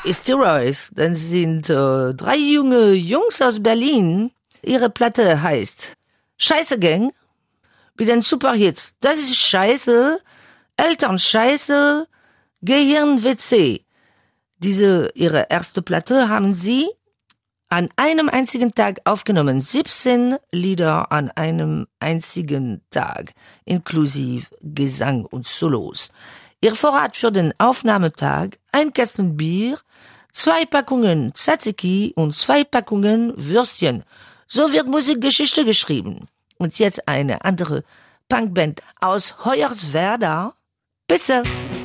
ist die Royce. Das sind 3 junge Jungs aus Berlin. Ihre Platte heißt Scheiße Gang. Mit den Superhits. Das ist Scheiße, Eltern Scheiße, Gehirn WC. Ihre erste Platte haben sie an einem einzigen Tag aufgenommen. 17 Lieder an einem einzigen Tag, inklusive Gesang und Solos. Ihr Vorrat für den Aufnahmetag: 1 Kasten Bier, 2 Packungen Tzatziki und 2 Packungen Würstchen. So wird Musikgeschichte geschrieben. Und jetzt eine andere Punkband aus Hoyerswerda. Bisse!